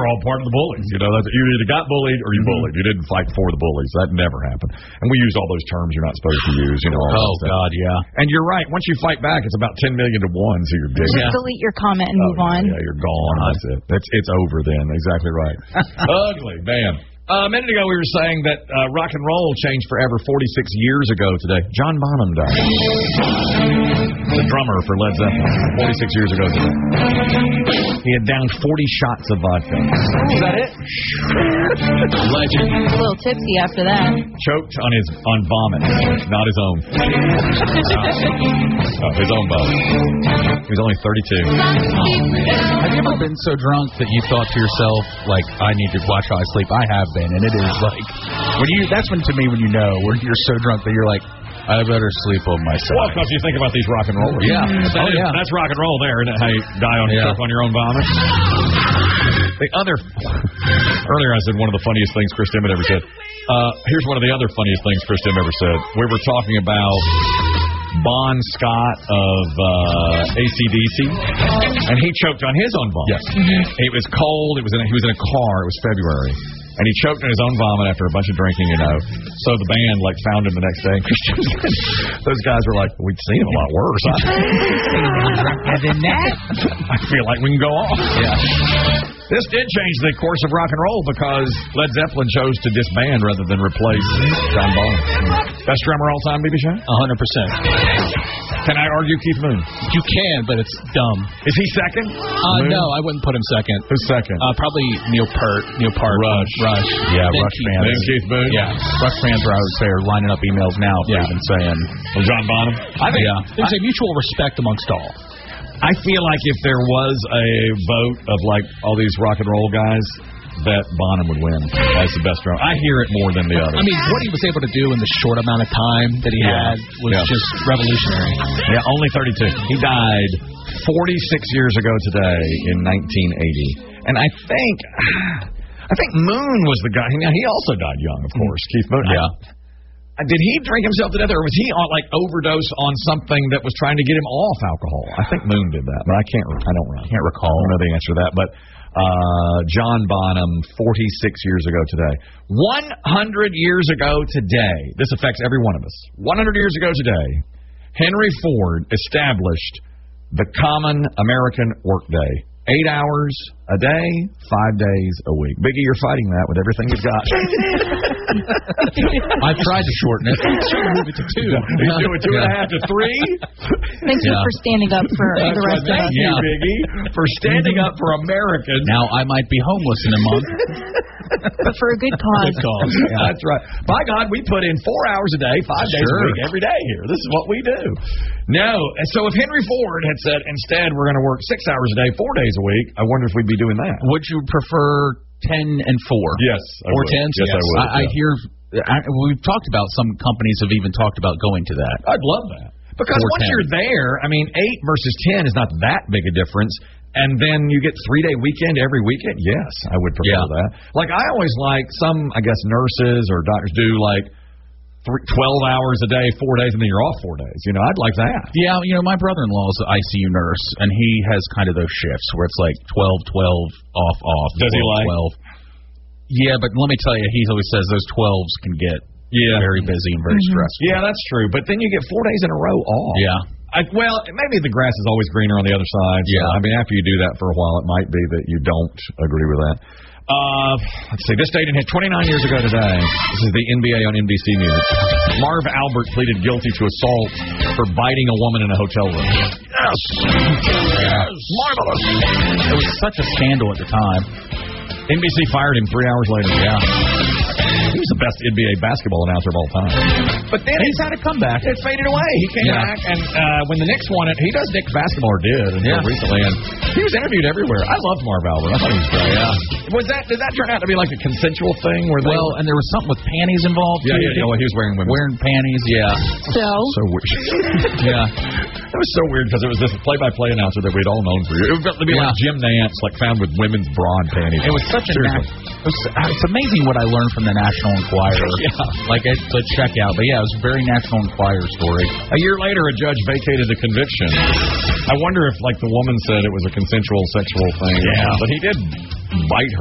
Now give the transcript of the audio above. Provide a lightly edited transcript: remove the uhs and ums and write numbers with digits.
all part of the bullies. You know, you either got bullied or you bullied. You didn't fight for the bullies. That never happened. And we use all those terms you're not supposed to use. You know. Oh God, yeah. And you're right. Once you fight back, it's about 10 million to 1. So you're dead. Just delete your comment and move on. Yeah, you're gone. That's it. It's over then. Exactly right. Ugly, man. A minute ago, we were saying that rock and roll changed forever 46 years ago today. John Bonham died. The drummer for Led Zeppelin, 46 years ago today. He had downed 40 shots of vodka. Is that it? Legend. A little tipsy after that. Choked on vomit, not his own. His own vomit. He was only 32. Have you ever been so drunk that you thought to yourself, like, I need to watch how I sleep? I have been, and it is like that's when you know when you're so drunk that you're like, I better sleep on myself. Well, because you think about these rock and rollers. Yeah. That's rock and roll there, isn't it? How you die on choke on your own vomit. Earlier I said one of the funniest things Chris Dimmitt ever said. Here's one of the other funniest things Chris Dimmitt ever said. We were talking about Bon Scott of AC/DC, and he choked on his own vomit. Yes. It was cold. He was in a car. It was February. And he choked on his own vomit after a bunch of drinking, you know. So the band, found him the next day. Those guys were like, we'd seen him a lot worse. Than that? I feel like we can go on. Yeah. This did change the course of rock and roll because Led Zeppelin chose to disband rather than replace John Bonham. Best drummer all time, BB Shine? 100%. Can I argue Keith Moon? You can, but it's dumb. Is he second? No, I wouldn't put him second. Who's second? Probably Neil Peart. Rush. Yeah, Rush fans. Then Keith Moon? Yeah. Rush fans are, I would say, are lining up emails now for even saying. Well, John Bonham? There's a mutual respect amongst all. I feel like if there was a vote of all these rock and roll guys, that Bonham would win as the best drummer. I hear it more than the others. I mean, what he was able to do in the short amount of time that he had was just revolutionary. Yeah, only 32. He died 46 years ago today in 1980. And I think Moon was the guy. Now, he also died young, of course. Keith Moon. Yeah. Did he drink himself to death, or was he on overdose on something that was trying to get him off alcohol? I think Moon did that, but I can't recall. I don't know the answer to that. But John Bonham, 46 years ago today. 100 years ago today, this affects every one of us. 100 years ago today, Henry Ford established the common American workday. 8 hours a day, 5 days a week. Biggie, you're fighting that with everything you've got. I've tried to shorten it. Move it to 2. He's doing 2.5 to 3. Thank you for standing up for the rest of us. Thank you, Biggie, for standing up for Americans. Now I might be homeless in a month. But for a good cause. Yeah, that's right. By God, we put in 4 hours a day, 5 days a week, every day here. This is what we do. No. So if Henry Ford had said, instead, we're going to work 6 hours a day, 4 days a week, I wonder if we'd be doing that. Would you prefer 10 and 4? Yes. 4 10s? Yes, I would. I hear... we've talked about, some companies have even talked about going to that. I'd love that. Because once you're there, 8 versus 10 is not that big a difference. And then you get 3-day weekend every weekend? Yes, I would prefer that. I always some, nurses or doctors do 12 hours a day, 4 days, and then you're off 4 days. I'd like that. Yeah, my brother-in-law is an ICU nurse, and he has kind of those shifts where it's 12, 12, off. Does 12, he like? 12. Yeah, but let me tell you, he always says those 12s can get very busy and very stressful. Yeah, that's true. But then you get 4 days in a row off. Yeah. Maybe the grass is always greener on the other side. So, after you do that for a while, it might be that you don't agree with that. Let's see. This dated 29 years ago today. This is the NBA on NBC News. Marv Albert pleaded guilty to assault for biting a woman in a hotel room. Yes. Marvelous. It was such a scandal at the time. NBC fired him 3 hours later. Yeah. He was the best NBA basketball announcer of all time. But then he's had a comeback. It faded away. He came back, and when the Knicks won it, he does Knicks basketball, or did until recently, and he was interviewed everywhere. I loved Marv Albert. I thought he was great. Yeah. Did that turn out to be a consensual thing? And there was something with panties involved. Yeah, he was wearing panties. Yeah. So weird. It was so weird because it was this play-by-play announcer that we'd all known for years. It was going to be like Jim Nantz, found with women's bra and panties. It was such it's amazing what I learned from the National Enquirer. To check out. But it was a very National Enquirer story. A year later, a judge vacated the conviction. I wonder if, the woman said it was a consensual sexual thing. Yeah. But he did bite her.